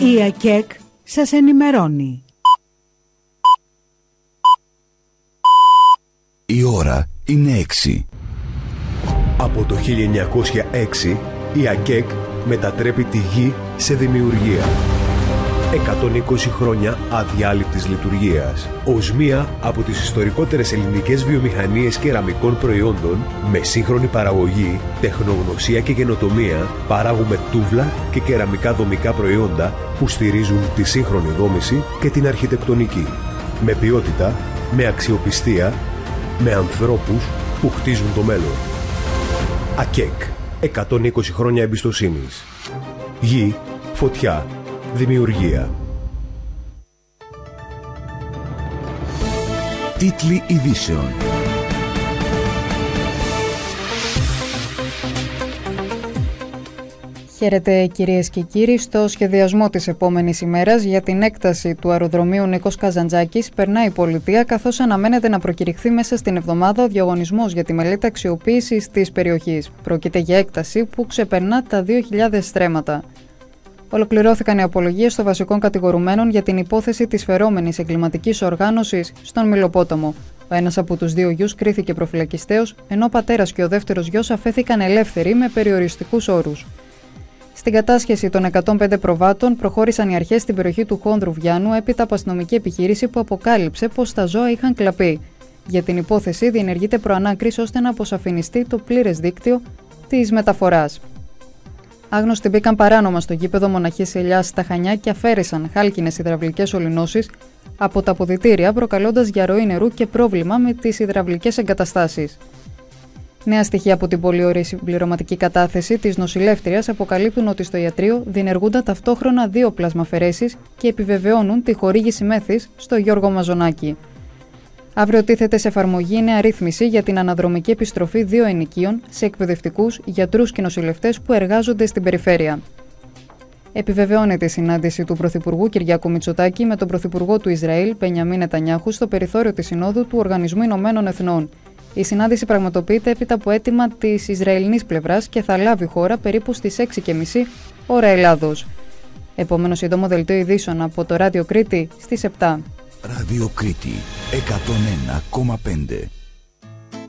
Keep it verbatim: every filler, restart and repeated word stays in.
Η ΑΚΕΚ σας ενημερώνει. Η ώρα είναι έξι. Από το χίλια εννιακόσια έξι η ΑΚΕΚ μετατρέπει τη γη σε δημιουργία. εκατόν είκοσι χρόνια αδιάλειπτης λειτουργίας. Ως μία από τις ιστορικότερες ελληνικές βιομηχανίες κεραμικών προϊόντων, με σύγχρονη παραγωγή, τεχνογνωσία και καινοτομία, παράγουμε τούβλα και κεραμικά δομικά προϊόντα που στηρίζουν τη σύγχρονη δόμηση και την αρχιτεκτονική. Με ποιότητα, με αξιοπιστία, με ανθρώπους που χτίζουν το μέλλον. ΑΚΕΚ. εκατόν είκοσι χρόνια εμπιστοσύνης. Γη, φωτιά, δημιουργία. Τίτλοι ειδήσεων. Χαίρετε κυρίες και κύριοι. Στο σχεδιασμό της επόμενης ημέρας για την έκταση του αεροδρομίου Νίκος Καζαντζάκης περνάει η πολιτεία, καθώς αναμένεται να προκηρυχθεί μέσα στην εβδομάδα ο διαγωνισμός για τη μελέτη αξιοποίησης της περιοχής. Πρόκειται για έκταση που ξεπερνά τα δύο χιλιάδες στρέμματα. Ολοκληρώθηκαν οι απολογίες των βασικών κατηγορουμένων για την υπόθεση της φερόμενης εγκληματικής οργάνωσης στον Μηλοπόταμο. Ο ένας από τους δύο γιους κρίθηκε προφυλακιστέος, ενώ ο πατέρας και ο δεύτερος γιος αφέθηκαν ελεύθεροι με περιοριστικούς όρους. Στην κατάσχεση των εκατόν πέντε προβάτων προχώρησαν οι αρχές στην περιοχή του Χόνδρου Βιάνου έπειτα από αστυνομική επιχείρηση που αποκάλυψε πως τα ζώα είχαν κλαπεί. Για την υπόθεση διενεργείται προανάκριση ώστε να αποσαφινιστεί το πλήρες δίκτυο της μεταφοράς. Άγνωστοι μπήκαν παράνομα στο γήπεδο Μοναχής Ελιάς στα Χανιά και αφαίρεσαν χάλκινες υδραυλικές ολυνώσεις από τα αποδυτήρια, προκαλώντας διαρροή νερού και πρόβλημα με τις υδραυλικές εγκαταστάσεις. Νέα στοιχεία από την πολύ ωραία συμπληρωματική κατάθεση της νοσηλεύτριας αποκαλύπτουν ότι στο ιατρείο διενεργούνταν ταυτόχρονα δύο πλασμαφαιρέσεις και επιβεβαιώνουν τη χορήγηση μέθης στο Γιώργο Μαζονάκη. Αύριο τίθεται σε εφαρμογή η νέα ρύθμιση για την αναδρομική επιστροφή δύο ενοικίων σε εκπαιδευτικούς, γιατρούς και νοσηλευτές που εργάζονται στην περιφέρεια. Επιβεβαιώνεται η συνάντηση του Πρωθυπουργού Κυριάκου Μητσοτάκη με τον Πρωθυπουργό του Ισραήλ, Μπενιαμίν Νετανιάχου, στο περιθώριο της Συνόδου του Οργανισμού Ηνωμένων Εθνών. Η συνάντηση πραγματοποιείται έπειτα από αίτημα της Ισραηλινής πλευράς και θα λάβει χώρα περίπου στις έξι και μισή ώρα Ελλάδος. Επόμενο σύντομο δελτίο ειδήσεων από το Ράδιο Κρήτη στις επτά. Ράδιο Κρήτη εκατόν ένα κόμμα πέντε.